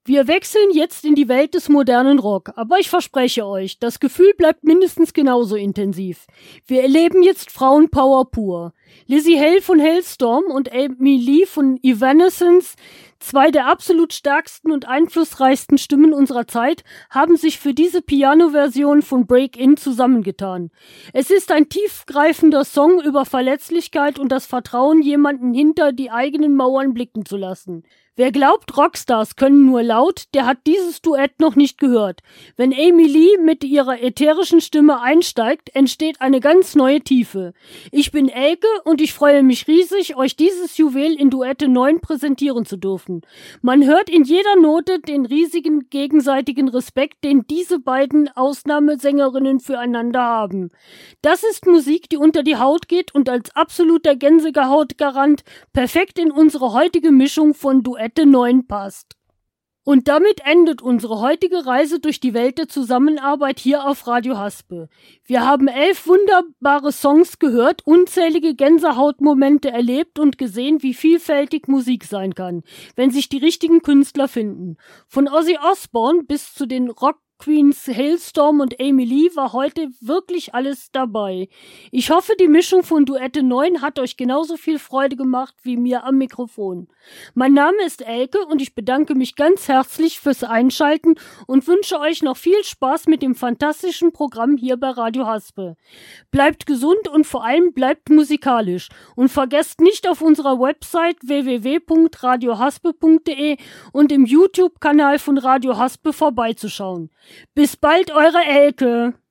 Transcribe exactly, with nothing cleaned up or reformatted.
Wir wechseln jetzt in die Welt des modernen Rock, aber ich verspreche euch, das Gefühl bleibt mindestens genauso intensiv. Wir erleben jetzt Frauenpower pur. Lizzie Hale von Halestorm und Amy Lee von Evanescence, zwei der absolut stärksten und einflussreichsten Stimmen unserer Zeit, haben sich für diese Piano-Version von Break-In zusammengetan. Es ist ein tiefgreifender Song über Verletzlichkeit und das Vertrauen, jemanden hinter die eigenen Mauern blicken zu lassen. Wer glaubt, Rockstars können nur laut, der hat dieses Duett noch nicht gehört. Wenn Amy Lee mit ihrer ätherischen Stimme einsteigt, entsteht eine ganz neue Tiefe. Ich bin Elke und ich freue mich riesig, euch dieses Juwel in Duette neun präsentieren zu dürfen. Man hört in jeder Note den riesigen gegenseitigen Respekt, den diese beiden Ausnahmesängerinnen füreinander haben. Das ist Musik, die unter die Haut geht und als absoluter Gänsehautgarant perfekt in unsere heutige Mischung von Duett neun passt. Und damit endet unsere heutige Reise durch die Welt der Zusammenarbeit hier auf Radio Haspe. Wir haben elf wunderbare Songs gehört, unzählige Gänsehautmomente erlebt und gesehen, wie vielfältig Musik sein kann, wenn sich die richtigen Künstler finden. Von Ozzy Osbourne bis zu den Rock Queens Halestorm und Amy Lee war heute wirklich alles dabei. Ich hoffe, die Mischung von Duette neun hat euch genauso viel Freude gemacht wie mir am Mikrofon. Mein Name ist Elke und ich bedanke mich ganz herzlich fürs Einschalten und wünsche euch noch viel Spaß mit dem fantastischen Programm hier bei Radio Haspe. Bleibt gesund und vor allem bleibt musikalisch und vergesst nicht auf unserer Website w w w punkt radio haspe punkt d e und im YouTube-Kanal von Radio Haspe vorbeizuschauen. Bis bald, eure Elke!